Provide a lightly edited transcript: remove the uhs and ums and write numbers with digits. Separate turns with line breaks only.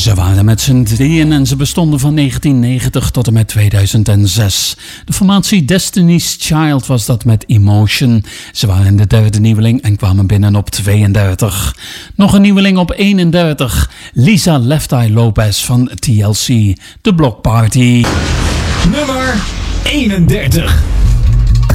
Ze waren met z'n drieën en ze bestonden van 1990 tot en met 2006. De formatie Destiny's Child was dat met Emotion. Ze waren de derde nieuweling en kwamen binnen op 32. Nog een nieuweling op 31. Lisa Left Eye Lopez van TLC, The Block Party.
Nummer 31.